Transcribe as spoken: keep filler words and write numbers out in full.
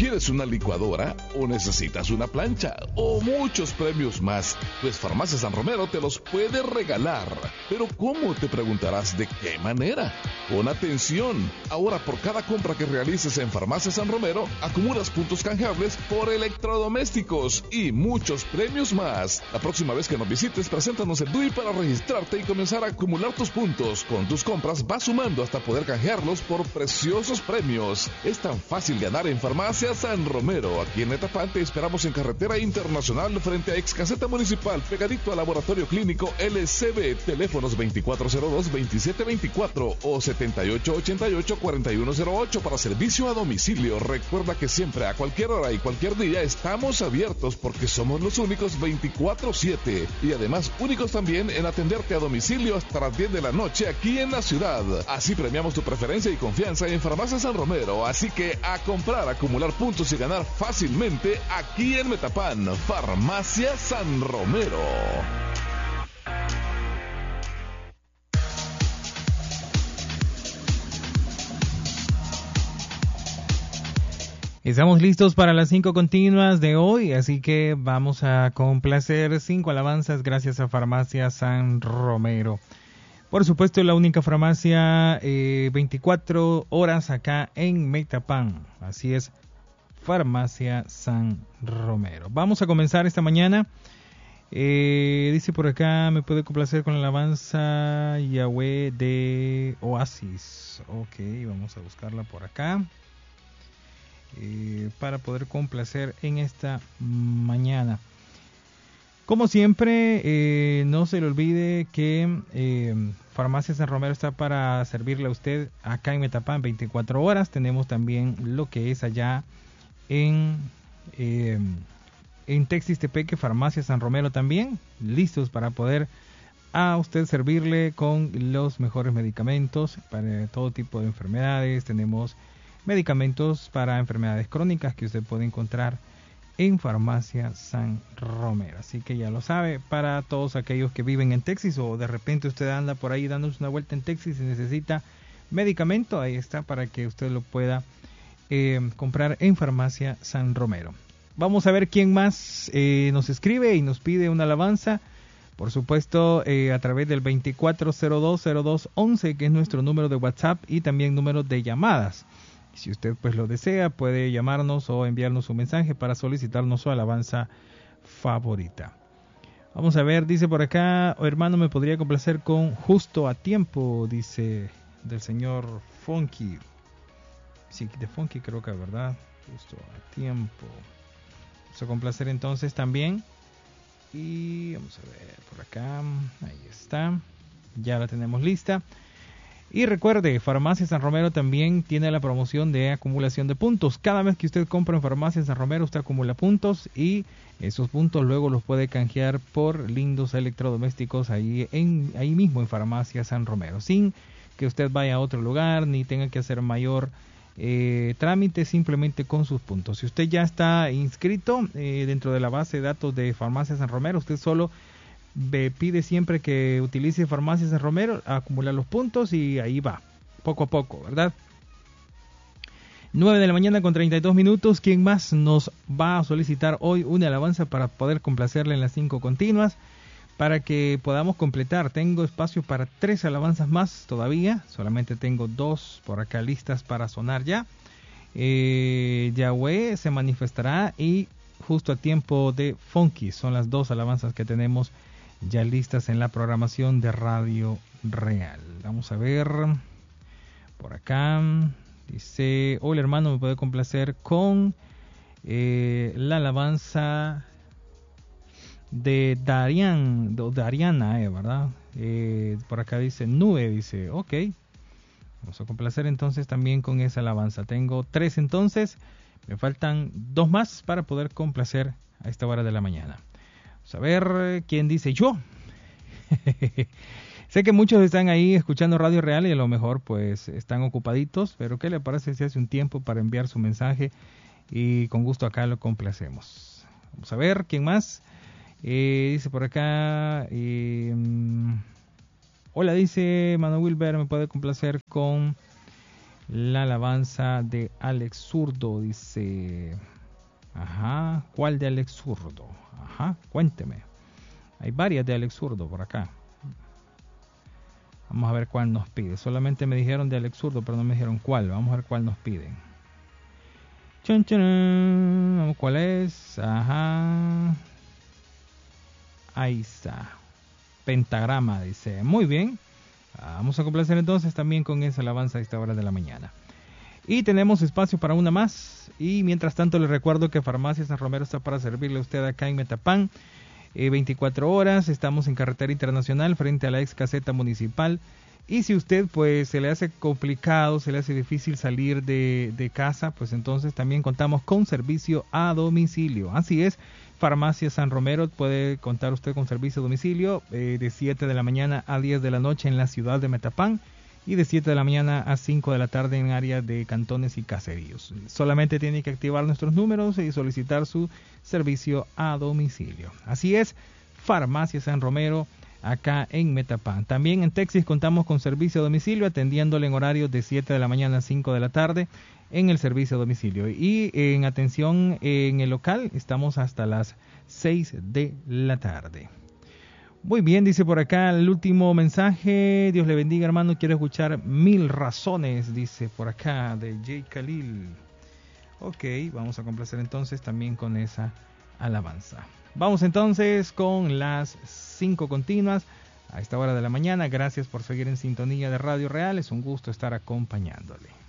¿Quieres una licuadora o necesitas una plancha o muchos premios más? Pues Farmacia San Romero te los puede regalar. Pero ¿cómo? Te preguntarás, ¿de qué manera? Pon atención. Ahora por cada compra que realices en Farmacia San Romero, acumulas puntos canjeables por electrodomésticos y muchos premios más. La próxima vez que nos visites, preséntanos el D U I para registrarte y comenzar a acumular tus puntos. Con tus compras vas sumando hasta poder canjearlos por preciosos premios. Es tan fácil ganar en Farmacia San Romero. Aquí en Metapán te esperamos en Carretera Internacional frente a Ex Caseta Municipal, pegadito al Laboratorio Clínico L C B. Teléfonos veinticuatro cero dos, veintisiete veinticuatro o setenta y ocho ochenta y ocho, cuarenta y uno cero ocho para servicio a domicilio. Recuerda que siempre, a cualquier hora y cualquier día, estamos abiertos porque somos los únicos veinticuatro siete y además únicos también en atenderte a domicilio hasta las diez de la noche aquí en la ciudad. Así premiamos tu preferencia y confianza en Farmacia San Romero. Así que a comprar, acumular puntos y ganar fácilmente aquí en Metapán. Farmacia San Romero. Estamos listos para las cinco continuas de hoy, así que vamos a complacer cinco alabanzas gracias a Farmacia San Romero. Por supuesto, la única farmacia eh, veinticuatro horas acá en Metapán. Así es, Farmacia San Romero. Vamos a comenzar esta mañana. Eh, dice por acá, me puede complacer con la alabanza Yahweh de Oasis. Ok, vamos a buscarla por acá. Eh, para poder complacer en esta mañana. Como siempre, eh, no se le olvide que eh, Farmacia San Romero está para servirle a usted acá en Metapán veinticuatro horas. Tenemos también lo que es allá en, eh, en Texis-Tepeque, Farmacia San Romero también, listos para poder a usted servirle con los mejores medicamentos para todo tipo de enfermedades. Tenemos medicamentos para enfermedades crónicas que usted puede encontrar en Farmacia San Romero. Así que ya lo sabe, para todos aquellos que viven en Texas o de repente usted anda por ahí dándose una vuelta en Texas y necesita medicamento, ahí está para que usted lo pueda eh, comprar en Farmacia San Romero. Vamos a ver quién más eh, nos escribe y nos pide una alabanza. Por supuesto, eh, a través del veinticuatro cero dos cero dos once, que es nuestro número de WhatsApp y también número de llamadas. Si usted pues lo desea, puede llamarnos o enviarnos un mensaje para solicitarnos su alabanza favorita. Vamos a ver, dice por acá, oh, hermano, me podría complacer con Justo a Tiempo, dice del señor Funky. Sí, de Funky creo que es verdad. Justo a Tiempo. Vamos a complacer entonces también. Y vamos a ver por acá, ahí está. Ya la tenemos lista. Y recuerde, Farmacia San Romero también tiene la promoción de acumulación de puntos. Cada vez que usted compra en Farmacia San Romero, usted acumula puntos y esos puntos luego los puede canjear por lindos electrodomésticos ahí, en, ahí mismo en Farmacia San Romero, sin que usted vaya a otro lugar ni tenga que hacer mayor eh, trámite, simplemente con sus puntos. Si usted ya está inscrito eh, dentro de la base de datos de Farmacia San Romero, usted solo pide siempre que utilice Farmacia San Romero, acumular los puntos y ahí va, poco a poco, ¿verdad? nueve de la mañana con treinta y dos minutos. ¿Quién más nos va a solicitar hoy una alabanza para poder complacerle en las cinco continuas? Para que podamos completar, tengo espacio para tres alabanzas más todavía, solamente tengo dos por acá listas para sonar ya. Eh, Yahweh se manifestará y Justo a Tiempo de Funky son las dos alabanzas que tenemos ya listas en la programación de Radio Real. Vamos a ver por acá. Dice, hola hermano, me puede complacer con eh, la alabanza de Darian, de Dariana, eh, ¿verdad? Eh, por acá dice Nube, dice, ok. Vamos a complacer entonces también con esa alabanza. Tengo tres entonces, me faltan dos más para poder complacer a esta hora de la mañana. Vamos a ver quién dice yo. Sé que muchos están ahí escuchando Radio Real y a lo mejor pues están ocupaditos, pero ¿qué le parece si hace un tiempo para enviar su mensaje? Y con gusto acá lo complacemos. Vamos a ver quién más. Eh, dice por acá, eh, hola, dice Manuel Wilber, me puede complacer con la alabanza de Alex Zurdo, dice. Ajá, ¿cuál de Alex Zurdo? Ajá, cuénteme. Hay varias de Alex Zurdo por acá. Vamos a ver cuál nos pide. Solamente me dijeron de Alex Zurdo, pero no me dijeron cuál. Vamos a ver cuál nos piden. Chun, chun, vamos, ¿cuál es? Ajá. Ahí está. Pentagrama, dice. Muy bien. Vamos a complacer entonces también con esa alabanza a esta hora de la mañana. Y tenemos espacio para una más. Y mientras tanto les recuerdo que Farmacia San Romero está para servirle a usted acá en Metapán. Eh, veinticuatro horas. Estamos en Carretera Internacional frente a la ex caseta municipal. Y si usted pues se le hace complicado, se le hace difícil salir de, de casa, pues entonces también contamos con servicio a domicilio. Así es, Farmacia San Romero, puede contar usted con servicio a domicilio eh, de siete de la mañana a diez de la noche en la ciudad de Metapán y de siete de la mañana a cinco de la tarde en área de cantones y caseríos. Solamente tiene que activar nuestros números y solicitar su servicio a domicilio. Así es, Farmacia San Romero, acá en Metapán. También en Texas contamos con servicio a domicilio, atendiéndole en horarios de siete de la mañana a cinco de la tarde en el servicio a domicilio. Y en atención en el local estamos hasta las seis de la tarde. Muy bien, dice por acá el último mensaje. Dios le bendiga, hermano. Quiero escuchar Mil Razones, dice por acá, de Jay Khalil. Ok, vamos a complacer entonces también con esa alabanza. Vamos entonces con las cinco continuas a esta hora de la mañana. Gracias por seguir en sintonía de Radio Real. Es un gusto estar acompañándole.